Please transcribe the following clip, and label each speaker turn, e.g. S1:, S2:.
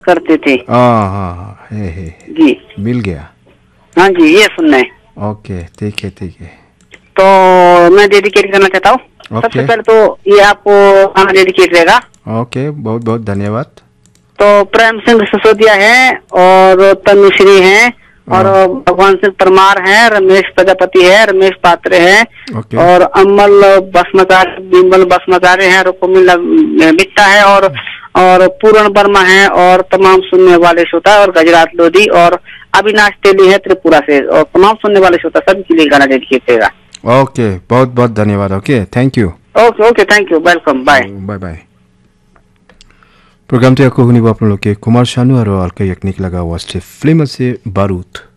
S1: करते थे।
S2: हाँ, है
S1: जी
S2: मिल गया।
S1: हाँ जी, ये सुनना है।
S2: ओके, ठीक है।
S1: तो मैं डेडिकेट करना चाहता हूँ। सबसे
S2: ओके
S1: पहले तो ये आपको गाना डेडिकेट रहेगा।
S2: ओके, बहुत बहुत धन्यवाद।
S1: तो प्रेम सिंह सिसोदिया है और तनुश्री है और भगवान सिंह परमार है, रमेश प्रजापति है, रमेश पात्रे है
S2: ओके
S1: और अमल बसमचार्य, बिमल बसमचार्य है, रुक्मिला बिट्टा है और पूर्ण वर्मा है और तमाम सुनने वाले श्रोता और गजरात लोधी और अविनाश तेली है त्रिपुरा से और तमाम सुनने वाले श्रोता सभी के लिए गाना डेडिकेट करेगा।
S2: ओके, बहुत बहुत धन्यवाद। Okay, thank you.
S1: Okay, thank you, welcome, bye
S2: bye. Programme तो आपको শুনিব আপোনালোকে কুমাৰ শানু আৰু আলকা য়াকনিক লগা ৱাষ্টে ফিল্ম আছে বাৰুদ।